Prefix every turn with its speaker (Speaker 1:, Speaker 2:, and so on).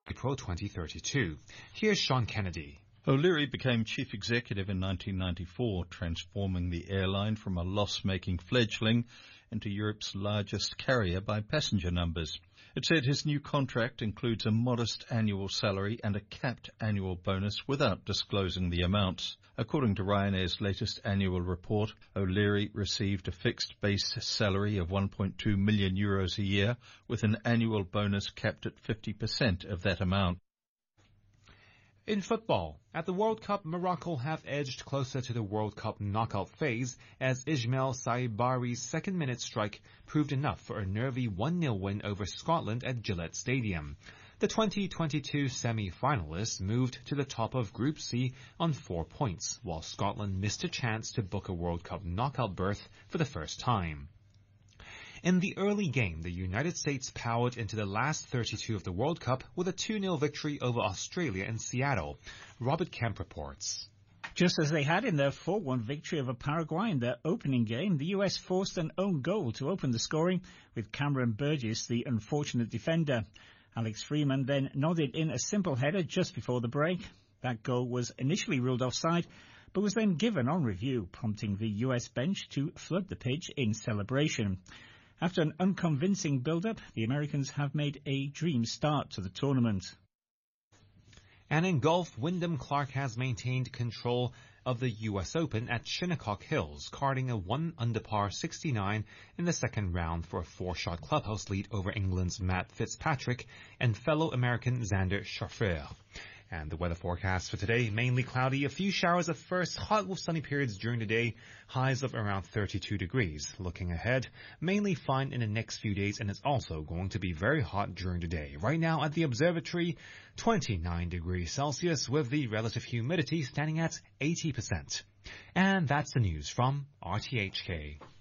Speaker 1: April 2032. Here's Sean Kennedy.
Speaker 2: O'Leary became chief executive in 1994, transforming the airline from a loss-making fledgling into Europe's largest carrier by passenger numbers. It said his new contract includes a modest annual salary and a capped annual bonus without disclosing the amounts. According to Ryanair's latest annual report, O'Leary received a fixed base salary of €1.2 million a year, with an annual bonus capped at 50% of that amount.
Speaker 1: In football, at the World Cup, Morocco have edged closer to the World Cup knockout phase as Ismail Saibari's second-minute strike proved enough for a nervy 1-0 win over Scotland at Gillette Stadium. The 2022 semi-finalists moved to the top of Group C on 4 points, while Scotland missed a chance to book a World Cup knockout berth for the first time. In the early game, the United States powered into the last 32 of the World Cup with a 2-0 victory over Australia in Seattle. Robert Kemp reports.
Speaker 3: Just as they had in their 4-1 victory over Paraguay in their opening game, the US forced an own goal to open the scoring, with Cameron Burgess the unfortunate defender. Alex Freeman then nodded in a simple header just before the break. That goal was initially ruled offside, but was then given on review, prompting the US bench to flood the pitch in celebration. After an unconvincing build-up, the Americans have made a dream start to the tournament.
Speaker 1: And in golf, Wyndham Clark has maintained control of the U.S. Open at Shinnecock Hills, carding a 1-under-par 69 in the second round for a 4-shot clubhouse lead over England's Matt Fitzpatrick and fellow American Xander Schauffele. And the weather forecast for today, mainly cloudy, a few showers at first, hot with sunny periods during the day, highs of around 32 degrees. Looking ahead, mainly fine in the next few days, and it's also going to be very hot during the day. Right now at the observatory, 29 degrees Celsius with the relative humidity standing at 80%. And that's the news from RTHK.